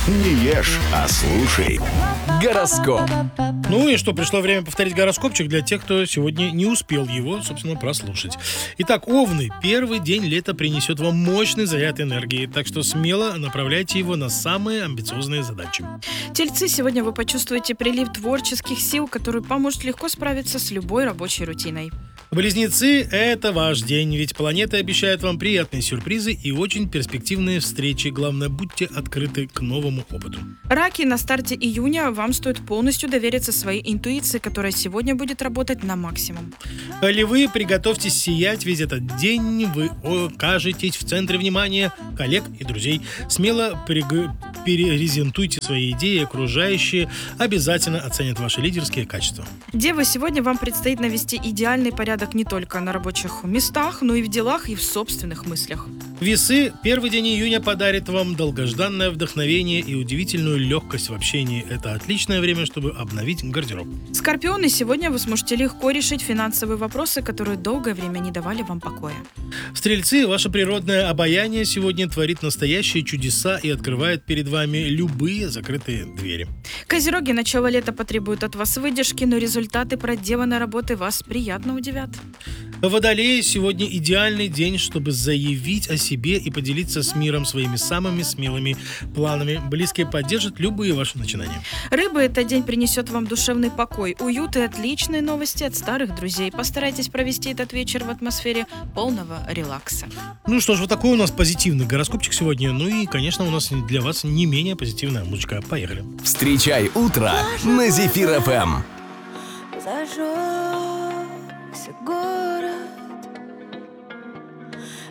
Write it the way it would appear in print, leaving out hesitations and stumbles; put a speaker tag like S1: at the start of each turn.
S1: Не ешь, а слушай.
S2: Гороскоп.
S3: Ну и что, пришло время повторить гороскопчик для тех, кто сегодня не успел его, собственно, прослушать. Итак, Овны, первый день лета принесет вам мощный заряд энергии, так что смело направляйте его на самые амбициозные задачи.
S4: Тельцы, сегодня вы почувствуете прилив творческих сил, который поможет легко справиться с любой рабочей рутиной.
S3: Близнецы, это ваш день, ведь планеты обещают вам приятные сюрпризы и очень перспективные встречи. Главное, будьте открыты к новому опыту.
S4: Раки, на старте июня вам стоит полностью довериться своей интуиции, которая сегодня будет работать на максимум.
S3: Львы, приготовьтесь сиять, ведь этот день вы окажетесь в центре внимания коллег и друзей. Смело перерезентуйте свои идеи, окружающие обязательно оценят ваши лидерские качества.
S4: Девы, сегодня вам предстоит навести идеальный порядок не только на рабочих местах, но и в делах, и в собственных мыслях.
S3: Весы, первый день июня подарит вам долгожданное вдохновение и удивительную легкость в общении. Это отличное время, чтобы обновить гардероб.
S4: Скорпионы, сегодня вы сможете легко решить финансовые вопросы, которые долгое время не давали вам покоя.
S3: Стрельцы, ваше природное обаяние сегодня творит настоящие чудеса и открывает перед вами любые закрытые двери.
S4: Козероги, начало лета потребует от вас выдержки, но результаты проделанной работы вас приятно удивят.
S3: Водолеи, сегодня идеальный день, чтобы заявить о себе и поделиться с миром своими самыми смелыми планами. Близкие поддержат любые ваши начинания.
S4: Рыбы, этот день принесет вам душевный покой, уют и отличные новости от старых друзей. Постарайтесь провести этот вечер в атмосфере полного релакса.
S3: Ну что ж, вот такой у нас позитивный гороскопчик сегодня. Ну и, конечно, у нас для вас не менее позитивная музычка. Поехали.
S2: Встречай утро на Зефир ФМ.
S5: Зажегся город.